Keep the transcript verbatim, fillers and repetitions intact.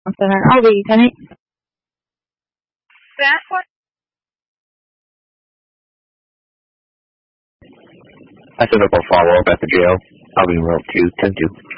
Center. I'll be Lieutenant. That what? I set up a follow-up at the jail. I'll be in row two, ten two.